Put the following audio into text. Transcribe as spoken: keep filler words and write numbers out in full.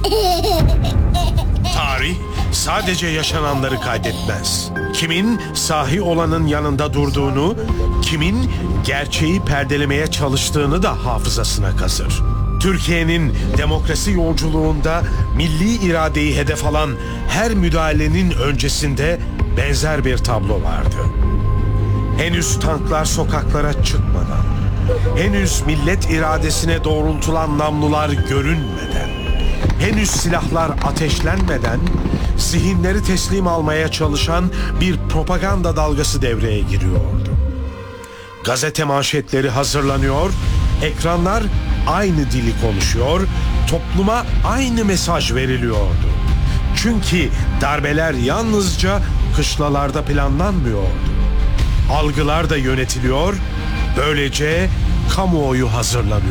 Tarih sadece yaşananları kaydetmez. Kimin sahi olanın yanında durduğunu, kimin gerçeği perdelemeye çalıştığını da hafızasına kazır. Türkiye'nin demokrasi yolculuğunda milli iradeyi hedef alan her müdahalenin öncesinde benzer bir tablo vardı. Henüz tanklar sokaklara çıkmadan, henüz millet iradesine doğrultulan namlular görünmeden, henüz silahlar ateşlenmeden zihinleri teslim almaya çalışan bir propaganda dalgası devreye giriyordu. Gazete manşetleri hazırlanıyor, ekranlar aynı dili konuşuyor, topluma aynı mesaj veriliyordu. Çünkü darbeler yalnızca kışlalarda planlanmıyordu. Algılar da yönetiliyor, böylece kamuoyu hazırlanıyor.